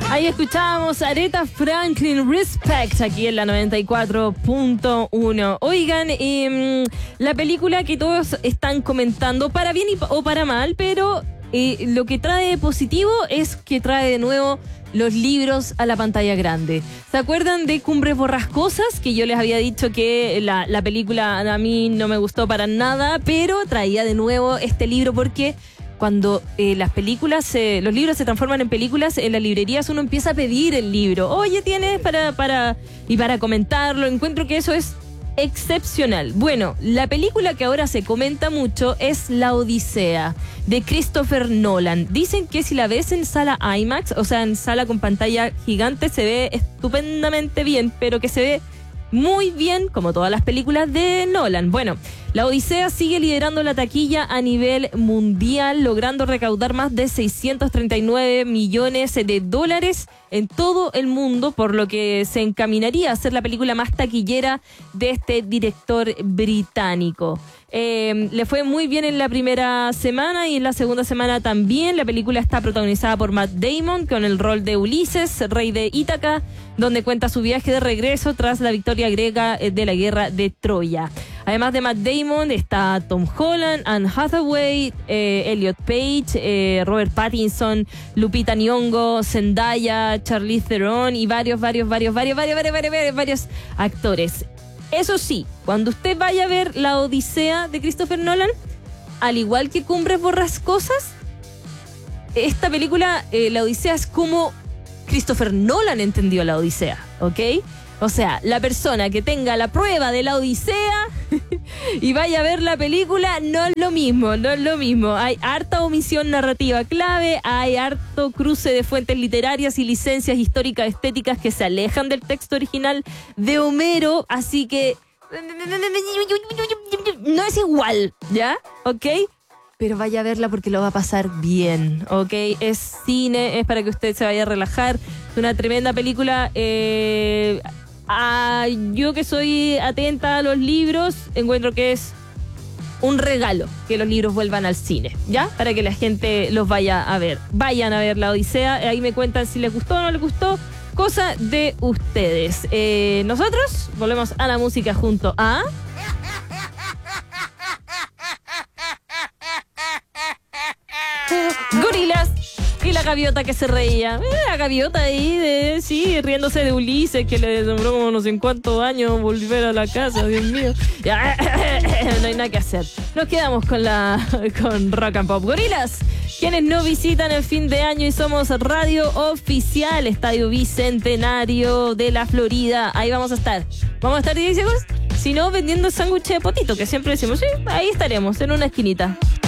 Ahí escuchábamos a Aretha Franklin, Respect, aquí en la 94.1. Oigan, la película que todos están comentando, para bien o para mal, pero lo que trae positivo es que trae de nuevo los libros a la pantalla grande. ¿Se acuerdan de Cumbres Borrascosas? Que yo les había dicho que la película a mí no me gustó para nada, pero traía de nuevo este libro porque cuando los libros se transforman en películas, en las librerías uno empieza a pedir el libro. Oye, ¿tienes para comentarlo? Encuentro que eso es excepcional. Bueno, la película que ahora se comenta mucho es La Odisea, de Christopher Nolan. Dicen que si la ves en sala IMAX, o sea, en sala con pantalla gigante, se ve estupendamente bien, pero que se ve muy bien, como todas las películas de Nolan. Bueno, La Odisea sigue liderando la taquilla a nivel mundial, logrando recaudar más de 639 millones de dólares en todo el mundo, por lo que se encaminaría a ser la película más taquillera de este director británico. Le fue muy bien en la primera semana y en la segunda semana también. La película está protagonizada por Matt Damon con el rol de Ulises, rey de Ítaca, donde cuenta su viaje de regreso tras la victoria griega de la guerra de Troya. Además de Matt Damon está Tom Holland, Anne Hathaway, Elliot Page, Robert Pattinson, Lupita Nyong'o, Zendaya, Charlize Theron y varios actores. Eso sí, cuando usted vaya a ver La Odisea de Christopher Nolan, al igual que Cumbres Borrascosas, esta película, La Odisea, es como Christopher Nolan entendió La Odisea, ¿ok? O sea, la persona que tenga la prueba de La Odisea y vaya a ver la película, no es lo mismo. Hay harta omisión narrativa clave, hay harto cruce de fuentes literarias y licencias históricas estéticas que se alejan del texto original de Homero, así que no es igual, ¿ya? ¿Ok? Pero vaya a verla porque lo va a pasar bien, ¿ok? Es cine, es para que usted se vaya a relajar. Es una tremenda película. Yo que soy atenta a los libros, encuentro que es un regalo que los libros vuelvan al cine, ¿ya? Para que la gente los vaya a ver. Vayan a ver La Odisea, ahí me cuentan si les gustó o no les gustó. Cosa de ustedes. Nosotros volvemos a la música junto a... Gorilas y la gaviota que se reía. La gaviota ahí, riéndose de Ulises, que le demoró como no sé en cuántos años volver a la casa, Dios mío. Ya, no hay nada que hacer. Nos quedamos con Rock and Pop. Gorilas, quienes no visitan el fin de año y somos radio oficial, Estadio Bicentenario de la Florida. Ahí vamos a estar. ¿Vamos a estar 10 segundos? Si no, vendiendo sándwiches de potito, que siempre decimos, sí, ahí estaremos, en una esquinita.